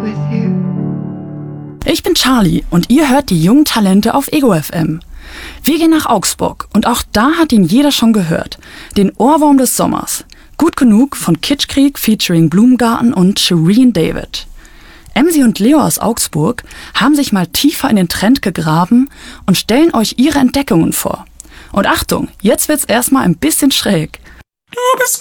Ich bin Charlie und ihr hört die jungen Talente auf Ego FM. Wir gehen nach Augsburg und auch da hat ihn jeder schon gehört. Den Ohrwurm des Sommers. Gut genug von Kitschkrieg featuring Blumengarten und Shireen David. Emsi und Leo aus Augsburg haben sich mal tiefer in den Trend gegraben und stellen euch ihre Entdeckungen vor. Und Achtung, jetzt wird's erstmal ein bisschen schräg. Du bist